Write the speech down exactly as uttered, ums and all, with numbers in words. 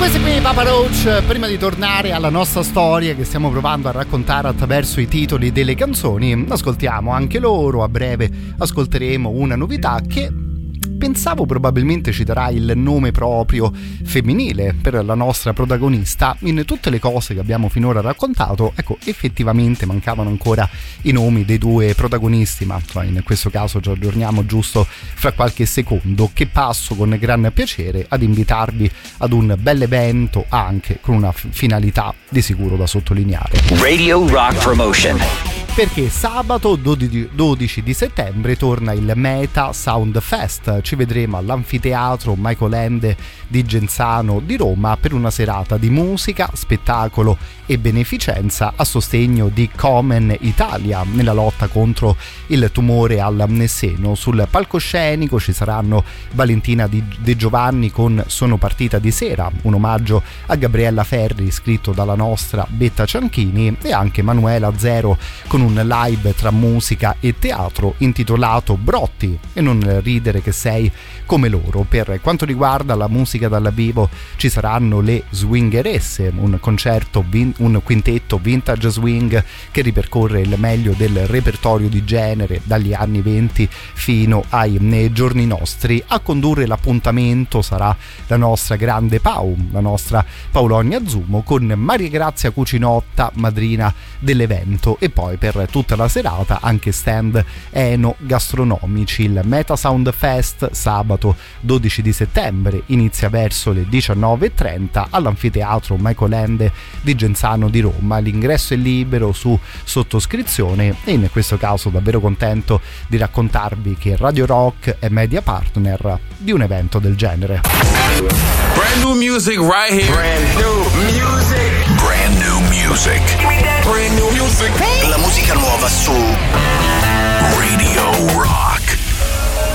Questi qui Papa Roach, prima di tornare alla nostra storia che stiamo provando a raccontare attraverso i titoli delle canzoni, ascoltiamo anche loro. A breve ascolteremo una novità che pensavo probabilmente ci darà il nome proprio femminile per la nostra protagonista. In tutte le cose che abbiamo finora raccontato, ecco, effettivamente mancavano ancora i nomi dei due protagonisti, ma in questo caso ci aggiorniamo giusto fra qualche secondo, che passo con gran piacere ad invitarvi ad un bel evento, anche con una finalità di sicuro da sottolineare. Radio Rock Promotion. Perché sabato dodici di settembre torna il Meta Sound Fest. Ci vedremo all'Anfiteatro Michael Ende di Genzano di Roma per una serata di musica, spettacolo e beneficenza a sostegno di Komen Italia nella lotta contro il tumore al seno. Sul palcoscenico ci saranno Valentina Di, De Giovanni con Sono partita di sera, un omaggio a Gabriella Ferri scritto dalla nostra Betta Cianchini, e anche Manuela Zero con un live tra musica e teatro intitolato Brotti e non ridere che sei come loro. Per quanto riguarda la musica dal vivo ci saranno le Swingeresse, un concerto, un quintetto vintage swing che ripercorre il meglio del repertorio di genere dagli anni venti fino ai giorni nostri. A condurre l'appuntamento sarà la nostra grande Pau, la nostra Paolonia Zumo, con Maria Grazia Cucinotta, madrina dell'evento, e poi per tutta la serata anche stand eno gastronomici. Il Meta Sound Fest sabato dodici di settembre inizia verso le diciannove e trenta all'Anfiteatro Michael Ende di Genzano di Roma. L'ingresso è libero su sottoscrizione e in questo caso davvero contento di raccontarvi che Radio Rock è media partner di un evento del genere. Brand new music right here. Brand new